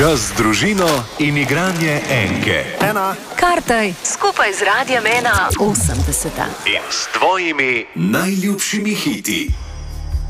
Čas z družino in igranje enke. Kartaj skupaj z Radiem 1 80. In s tvojimi najljubšimi hiti.